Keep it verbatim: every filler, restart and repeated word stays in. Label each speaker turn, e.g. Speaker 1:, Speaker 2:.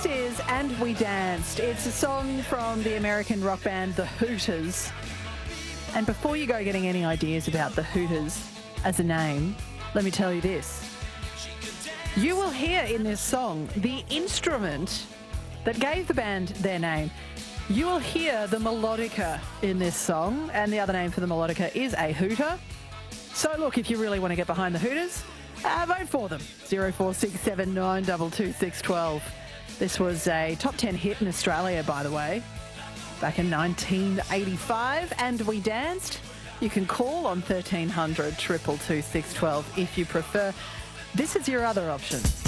Speaker 1: This is And We Danced. It's a song from the American rock band The Hooters. And before you go getting any ideas about The Hooters as a name, let me tell you this. You will hear in this song the instrument that gave the band their name. You will hear the melodica in this song, and the other name for the melodica is a hooter. So look, if you really want to get behind the Hooters, uh, vote for them. zero four six seven nine two two six one two. This was a top ten hit in Australia, by the way, back in nineteen eighty-five, And We Danced. You can call on thirteen hundred two two two six one two if you prefer. This is your other option.